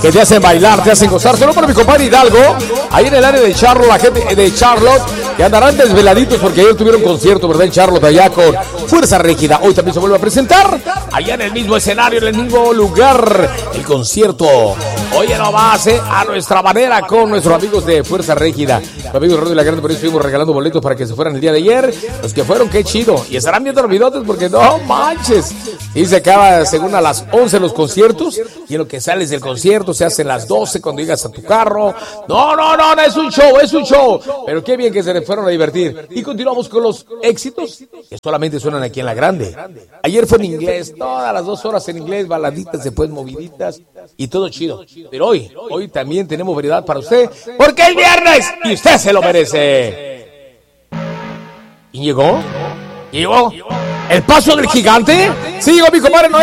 que te hacen bailar, te hacen gozar. Solo para mi compadre Hidalgo, ahí en el área de Charlotte, la gente de Charlotte, que andarán desveladitos porque ayer tuvieron concierto, ¿verdad? En Charlotte, allá con Fuerza Régida. Hoy también se vuelve a presentar, allá en el mismo escenario, en el mismo lugar, el concierto. Oye, nomás, a nuestra manera, con nuestros amigos de Fuerza Régida. Los amigos de Radio La Grande, por eso estuvimos regalando boletos para que se fueran el día de ayer. Los que fueron, qué chido. Y estarán viendo los videotes porque no manches. Y se acaba, según a las 11 los conciertos. Y en lo que sales del concierto se hacen las 12 cuando llegas a tu carro. No, es un show, es un show. Pero qué bien que se les fueron a divertir. Y continuamos con los éxitos que solamente suenan aquí en La Grande. Ayer fue en inglés, todas las 2 horas en inglés, baladitas, después moviditas y todo chido. Pero hoy también tenemos variedad para usted, porque es viernes y usted se lo merece. ¿Y llegó? ¿Llegó? ¿El paso del gigante? Sí, llegó mi compadre Noel.